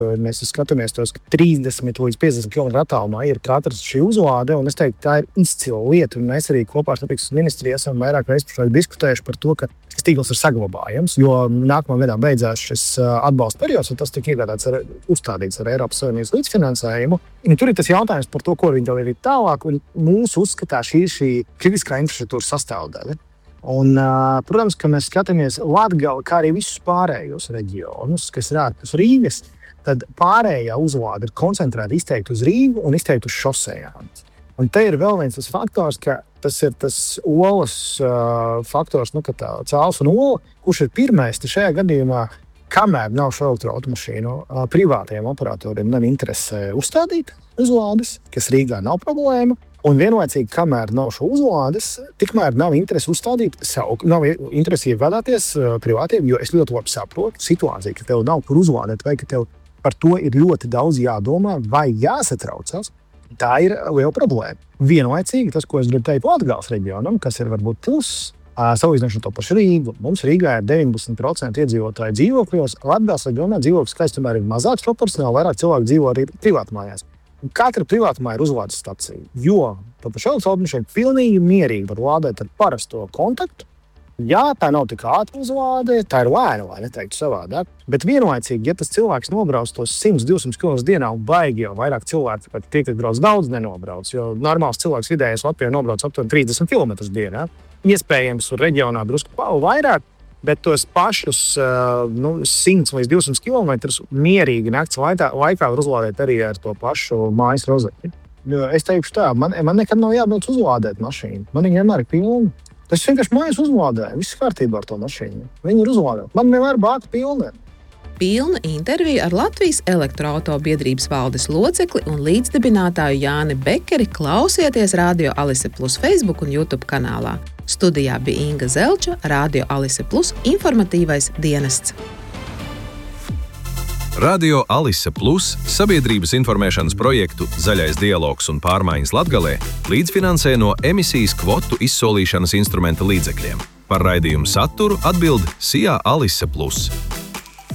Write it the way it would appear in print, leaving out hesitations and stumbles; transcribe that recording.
Mēs skatāmies tos 30 līdz 50 km attālumā ir katrs šī uzlāde, un es teiktu, tā ir izcila lieta. Un mēs arī kopā ar Satiksmes ministriju esam vairāk reizes diskutējuši par to, ka šis tīkls ir saglabājams, jo nākamā gadā beidzās šis atbalsta periods, un tas tika uzstādīts ar Eiropas Savienības līdzfinansējumu. Un tur ir tas jautājums par to, ko viņi vēl ir tālāk, un mūsu uzskatā šī ir šī kritiskā infrastruktūras sastāvdaļa. Un, protams, ka mēs skatāmies Latgali, kā arī visus pārējos reģionus, kas ir ārpus Rīgas, tad pārējā uzlāde ir koncentrēta izteikti uz Rīgu un izteikti uz šosejām. Un te ir vēl viens tas faktors, ka tas ir tas olas faktors, ka tā cēls un ola, kurš ir pirmais, šajā gadījumā, kamēr nav šo elektroautomašīnu, privātajiem operatoriem nav interese uzstādīt uzlādes, kas Rīgā nav problēma. Un vienlaicīgi, kamēr nav šo uzlādes, tikmēr nav interesi uzstādīt savu, nav interesi iegādāties privātiem, jo es ļoti labi saprotu situāciju, ka tev nav kur uzlādēt, vai ka tev par to ir ļoti daudz jādomā vai jāsatraucās. Tā ir liela problēma. Vienlaicīgi tas, ko es gribu teikt Latgales reģionam, kas ir varbūt plus, salīdzinoši to pašu Rīgu. Mums Rīgā ir 19% iedzīvotāju dzīvokļos. Latgales reģionā dzīvokļu skaits tomēr ir mazāks proporcionāli, vairāk cilvēku dzīvo arī privātmājās. Katra privātmāja ir uzlādes stacija, jo to pašu automašīnu pilnīgi mierīgi var lādēt ar parasto kontaktu. Jā, tā nav tik ātra uzlāde, tā ir lēna, lai neteiktu savādāk. Bet vienlaicīgi, ja tas cilvēks nobrauc tos 100-200 km dienā un baigi jau vairāk cilvēku, pat tie, kas brauc daudz, nenobrauc, jo normāls cilvēks vidējais Latvijā nobrauc aptuveni 30 km dienā. Iespējams, tur reģionā drusku vairāk, bet tos pašus 100 līdz 200 km mierīgi nakts laikā var uzlādēt arī ar to pašu mājas rozeti. Es teikšu tā, man nekad nav jābrauc uzlādēt mašīnu. Man vienmēr ir pilna. Es vienkārši mājas uzlādēju. Viss kārtībā ar to mašīnu. Viņi ir uzlādēti. Man vienmēr bāta pilna. Pilna intervija ar Latvijas elektroautobiedrības valdes locekli un līdzdibinātāju Jāni Bekeri klausieties Radio Alise Plus Facebook un YouTube kanālā. Studijā bija Inga Zelča, Radio Alise Plus informatīvais dienests. Radio Alise Plus sabiedrības informēšanas projektu Zaļais dialogs un pārmaiņas Latgalē līdzfinansē no emisijas kvotu izsolīšanas instrumenta līdzekļiem. Par raidījumu saturu atbild SIA Alise Plus.